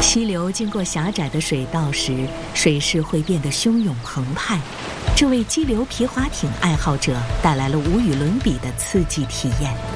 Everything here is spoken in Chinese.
溪流经过狭窄的水道时，水势会变得汹涌澎湃，这为激流皮划艇爱好者带来了无与伦比的刺激体验。